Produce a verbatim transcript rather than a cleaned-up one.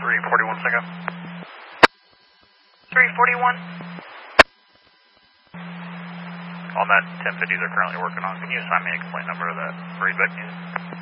three forty-one, Synco. three forty-one. On that ten fifty they're currently working on, can you assign me a complaint number of that readback unit?